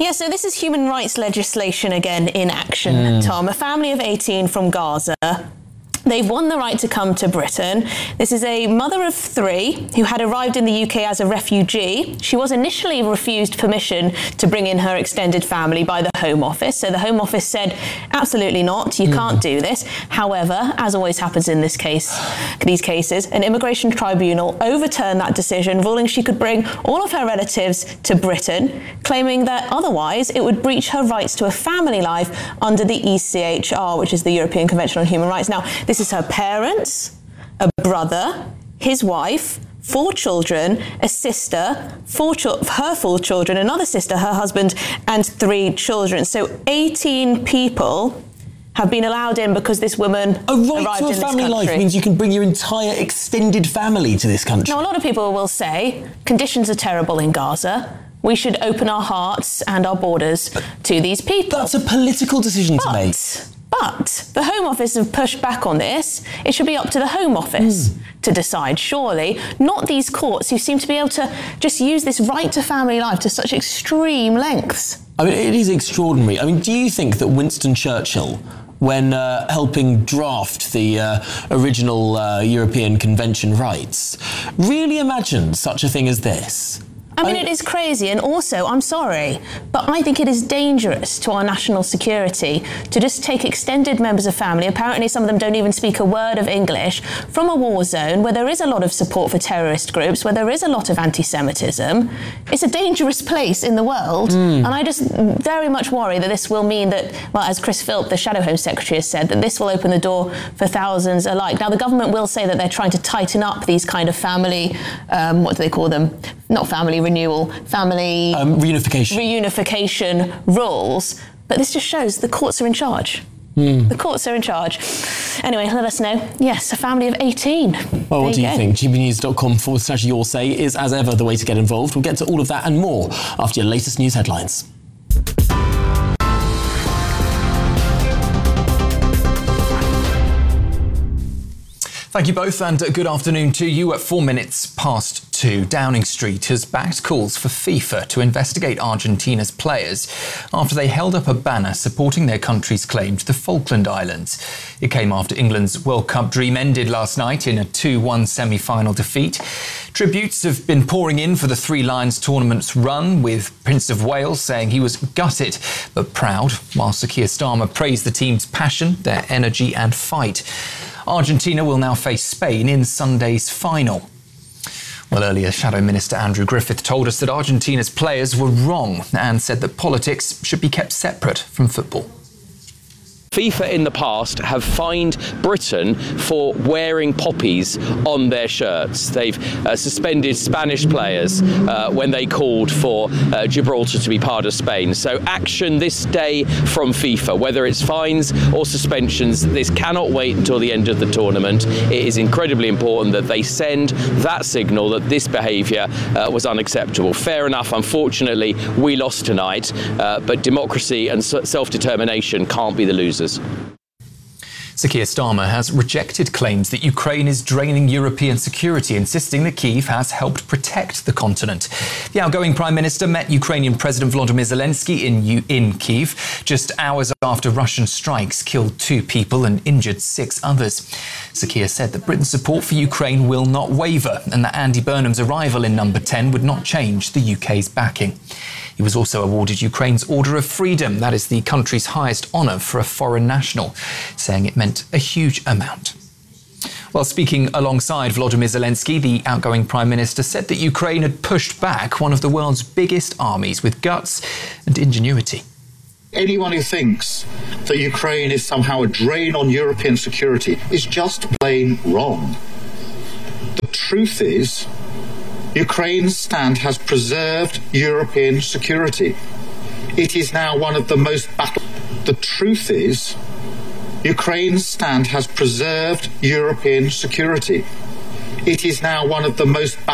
Yeah, so this is human rights legislation again in action, Tom. A family of 18 from Gaza. They've won the right to come to Britain. This is a mother of 3 who had arrived in the UK as a refugee. She was initially refused permission to bring in her extended family by the Home Office. So the Home Office said, absolutely not, you can't do this. However, as always happens in these cases, an immigration tribunal overturned that decision, ruling she could bring all of her relatives to Britain, claiming that otherwise it would breach her rights to a family life under the ECHR, which is the European Convention on Human Rights. Now, this is her parents, a brother, his wife, 4 children, a sister, her 4 children, another sister, her husband, and 3 children. So 18 people have been allowed in because this woman arrived in this country. A right to a family life means you can bring your entire extended family to this country. Now, a lot of people will say conditions are terrible in Gaza. We should open our hearts and our borders to these people. That's a political decision to make. But the Home Office have pushed back on this. It should be up to the Home Office to decide, surely, not these courts who seem to be able to just use this right to family life to such extreme lengths. I mean, it is extraordinary. I mean, do you think that Winston Churchill, when helping draft the original European Convention rights, really imagined such a thing as this? I mean, it is crazy, and also, I'm sorry, but I think it is dangerous to our national security to just take extended members of family, apparently some of them don't even speak a word of English, from a war zone where there is a lot of support for terrorist groups, where there is a lot of anti-Semitism. It's a dangerous place in the world, and I just very much worry that this will mean that, well, as Chris Philp, the Shadow Home Secretary, has said, that this will open the door for thousands alike. Now, the government will say that they're trying to tighten up these kind of family, what do they call them? Not family renewal, family... reunification rules. But this just shows the courts are in charge. The courts are in charge. Anyway, let us know. Yes, a family of 18. Well, what do you think? gbnews.com/your say is, as ever, the way to get involved. We'll get to all of that and more after your latest news headlines. Thank you both, and good afternoon to you. At 4 minutes past 2, Downing Street has backed calls for FIFA to investigate Argentina's players after they held up a banner supporting their country's claim to the Falkland Islands. It came after England's World Cup dream ended last night in a 2-1 semi-final defeat. Tributes have been pouring in for the Three Lions tournament's run, with Prince of Wales saying he was gutted but proud, while Sir Keir Starmer praised the team's passion, their energy and fight. Argentina will now face Spain in Sunday's final. Well, earlier, Shadow Minister Andrew Griffith told us that Argentina's players were wrong and said that politics should be kept separate from football. FIFA in the past have fined Britain for wearing poppies on their shirts. They've suspended Spanish players when they called for Gibraltar to be part of Spain. So action this day from FIFA, whether it's fines or suspensions. This cannot wait until the end of the tournament. It is incredibly important that they send that signal that this behaviour was unacceptable. Fair enough, unfortunately, we lost tonight, but democracy and self-determination can't be the losers. Sir Keir Starmer has rejected claims that Ukraine is draining European security, insisting that Kyiv has helped protect the continent. The outgoing Prime Minister met Ukrainian President Volodymyr Zelensky in Kyiv just hours after Russian strikes killed 2 people and injured 6 others. Sir Keir said that Britain's support for Ukraine will not waver and that Andy Burnham's arrival in number 10 would not change the UK's backing. He was also awarded Ukraine's Order of Freedom, that is the country's highest honour for a foreign national, saying it meant a huge amount. While speaking alongside Volodymyr Zelensky, the outgoing Prime Minister said that Ukraine had pushed back one of the world's biggest armies with guts and ingenuity. Anyone who thinks that Ukraine is somehow a drain on European security is just plain wrong. The truth is, Ukraine's stand has preserved European security. It is now one of the most The truth is, Ukraine's stand has preserved European security. It is now one of the most